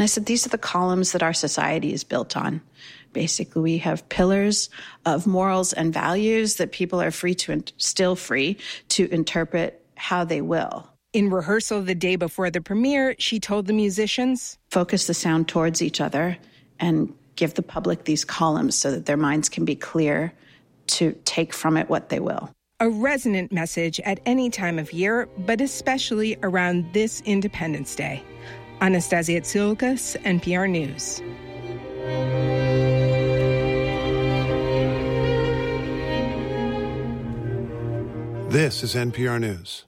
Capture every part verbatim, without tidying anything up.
I said, these are the columns that our society is built on. Basically, we have pillars of morals and values that people are free to, still free to interpret how they will. In rehearsal the day before the premiere, she told the musicians, focus the sound towards each other and give the public these columns so that their minds can be clear to take from it what they will. A resonant message at any time of year, but especially around this Independence Day. Anastasia Tsoulikas, N P R News. This is N P R News.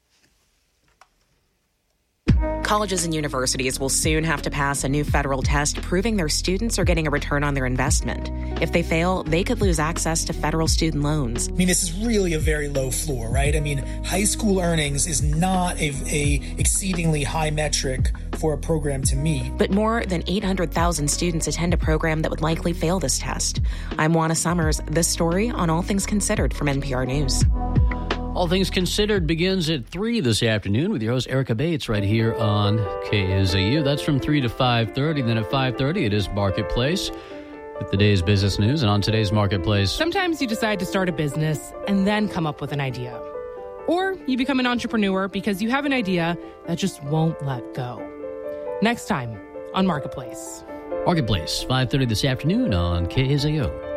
Colleges and universities will soon have to pass a new federal test proving their students are getting a return on their investment. If they fail, they could lose access to federal student loans. I mean, this is really a very low floor, right? I mean, high school earnings is not a, a exceedingly high metric for a program to meet. But more than eight hundred thousand students attend a program that would likely fail this test. I'm Juana Summers. This story on All Things Considered from N P R News. All Things Considered begins at three this afternoon with your host, Erica Bates, right here on K S A U. That's from three to five thirty. Then at five thirty, it is Marketplace with the day's business news. And on today's Marketplace, sometimes you decide to start a business and then come up with an idea. Or you become an entrepreneur because you have an idea that just won't let go. Next time on Marketplace. Marketplace, five thirty this afternoon on K S A U.